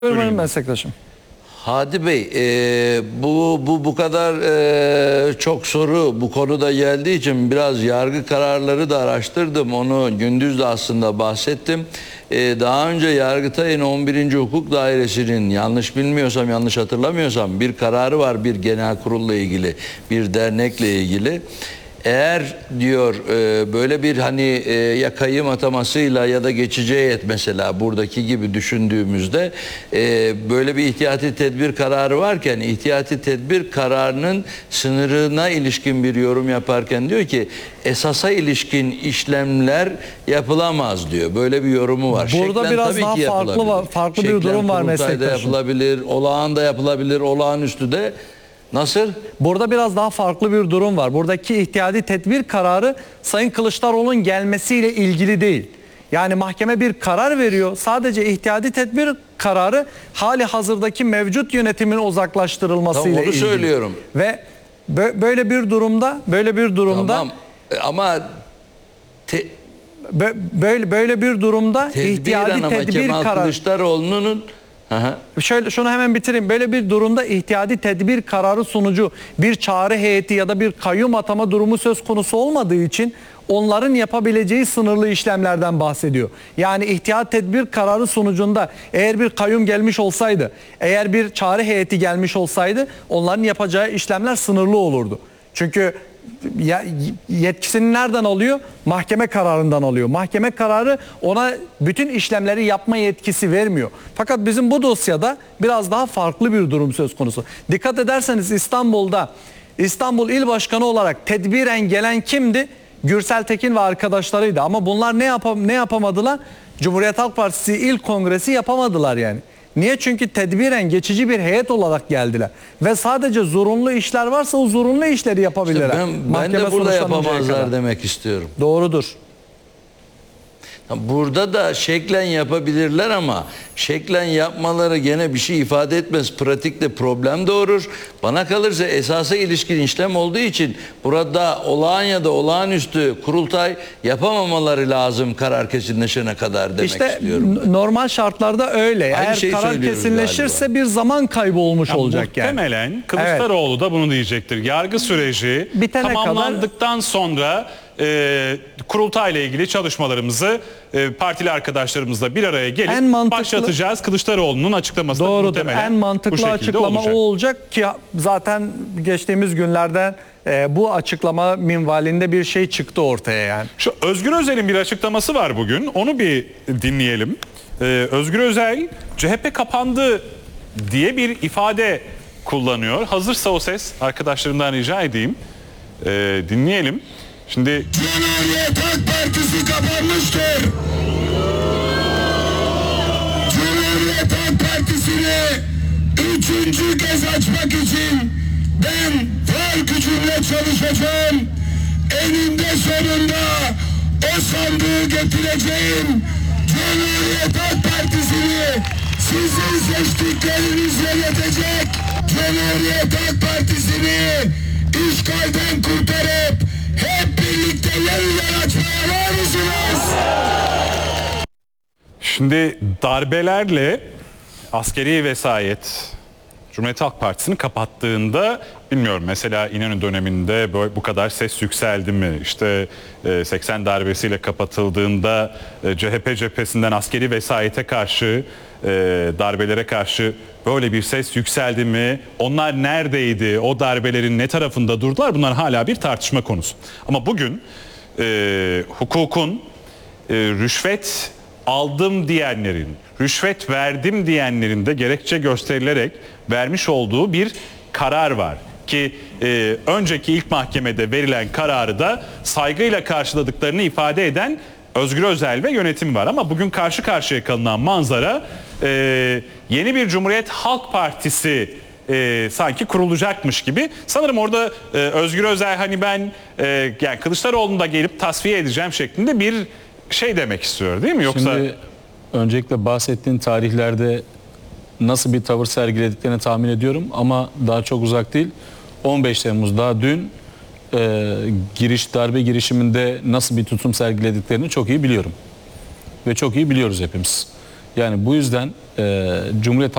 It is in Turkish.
Buyurun meslektaşım. Hadi Bey, bu kadar çok soru bu konuda geldiği için biraz yargı kararları da araştırdım. Onu gündüz de aslında bahsettim. Daha önce Yargıtay'ın 11. Hukuk Dairesi'nin yanlış bilmiyorsam, yanlış hatırlamıyorsam bir kararı var bir genel kurulla ilgili, bir dernekle ilgili. Eğer diyor böyle bir hani ya kayyım atamasıyla ya da geçici heyet mesela buradaki gibi düşündüğümüzde böyle bir ihtiyati tedbir kararı varken ihtiyati tedbir kararının sınırına ilişkin bir yorum yaparken diyor ki esasa ilişkin işlemler yapılamaz diyor. Böyle bir yorumu var. Burada Şeklen biraz tabii daha ki farklı bir durum var meslektaşım. yapılabilir, olağan da yapılabilir, olağanüstü de. Nasıl? Burada biraz daha farklı bir durum var. Buradaki ihtiyati tedbir kararı Sayın Kılıçdaroğlu'nun gelmesiyle ilgili değil. Yani mahkeme bir karar veriyor. Sadece ihtiyati tedbir kararı hali hazırdaki mevcut yönetimin uzaklaştırılmasıyla ilgili. Söylüyorum. Ve böyle bir durumda Tamam. Ama böyle bir durumda ihtiyati tedbir kararı Kılıçdaroğlu'nun şunu hemen bitireyim. Böyle bir durumda ihtiyati tedbir kararı sonucu bir çağrı heyeti ya da bir kayyum atama durumu söz konusu olmadığı için onların yapabileceği sınırlı işlemlerden bahsediyor. Yani ihtiyat tedbir kararı sonucunda eğer bir kayyum gelmiş olsaydı, eğer bir çağrı heyeti gelmiş olsaydı onların yapacağı işlemler sınırlı olurdu. Çünkü yetkisini nereden alıyor? Mahkeme kararından alıyor. Mahkeme kararı ona bütün işlemleri yapma yetkisi vermiyor. Fakat bizim bu dosyada biraz daha farklı bir durum söz konusu. Dikkat ederseniz İstanbul İl Başkanı olarak tedbiren gelen kimdi? Gürsel Tekin ve arkadaşlarıydı. Ama bunlar ne yapamadılar? Cumhuriyet Halk Partisi İl Kongresi yapamadılar yani. Niye? Çünkü tedbiren geçici bir heyet olarak geldiler. Ve sadece zorunlu işler varsa o zorunlu işleri yapabilirler. İşte ben de burada yapamazlar demek istiyorum. Doğrudur. Burada da şeklen yapabilirler ama şeklen yapmaları gene bir şey ifade etmez. Pratikte problem doğurur. Bana kalırsa esasa ilişkin işlem olduğu için burada olağan ya da olağanüstü kurultay yapamamaları lazım karar kesinleşene kadar demek istiyorum. İşte normal şartlarda öyle. Eğer karar kesinleşirse galiba bir zaman kaybı olmuş olacak yani. Muhtemelen Kılıçdaroğlu da bunu diyecektir. Yargı süreci tamamlandıktan sonra kurultayla ilgili çalışmalarımızı partili arkadaşlarımızla bir araya gelip başlatacağız. Kılıçdaroğlu'nun açıklaması da muhtemelen en mantıklı açıklama o olacak ki zaten geçtiğimiz günlerden bu açıklama minvalinde bir şey çıktı ortaya yani. Şu Özgür Özel'in bir açıklaması var bugün. Onu bir dinleyelim. Özgür Özel CHP kapandı diye bir ifade kullanıyor. Hazırsa o ses arkadaşlarımdan rica edeyim. Dinleyelim. Şimdi Cumhuriyet Halk Partisi kapanmıştır. Cumhuriyet Halk Partisi'ni 3. kez açmak için ben var gücümle çalışacağım. Eninde sonunda o sandığı getireceğim. Cumhuriyet Halk Partisi'ni sizin seçtiklerinizle yetecek. Cumhuriyet Halk Partisi'ni işgalden kurtarıp hep birlikte yeniden açmaya var mısınız? Şimdi darbelerle askeri vesayet Cumhuriyet Halk Partisi'ni kapattığında bilmiyorum mesela İnönü döneminde bu kadar ses yükseldi mi? İşte 80 darbesiyle kapatıldığında CHP cephesinden askeri vesayete karşı darbelere karşı böyle bir ses yükseldi mi? Onlar neredeydi? O darbelerin ne tarafında durdular? Bunlar hala bir tartışma konusu. Ama bugün hukukun rüşvet aldım diyenlerin, rüşvet verdim diyenlerin de gerekçe gösterilerek vermiş olduğu bir karar var. Ki önceki ilk mahkemede verilen kararı da saygıyla karşıladıklarını ifade eden Özgür Özel ve yönetimi var. Ama bugün karşı karşıya kalınan manzara yeni bir Cumhuriyet Halk Partisi sanki kurulacakmış gibi. Sanırım orada Özgür Özel hani ben yani Kılıçdaroğlu'nu da gelip tasfiye edeceğim şeklinde bir şey demek istiyor değil mi? Yoksa şimdi öncelikle bahsettiğin tarihlerde nasıl bir tavır sergilediklerini tahmin ediyorum ama daha çok uzak değil. 15 Temmuz daha dün darbe girişiminde nasıl bir tutum sergilediklerini çok iyi biliyorum. Ve çok iyi biliyoruz hepimiz. Yani bu yüzden Cumhuriyet